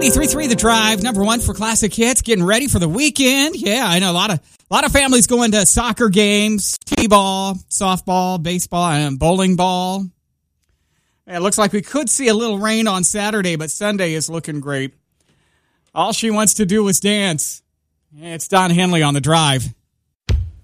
93.3 The Drive, number one for classic hits, getting ready for the weekend. Yeah, I know a lot of families going to soccer games, t-ball, softball, baseball, and bowling ball. It looks like we could see a little rain on Saturday, but Sunday is looking great. All she wants to do is dance. It's Don Henley on The Drive.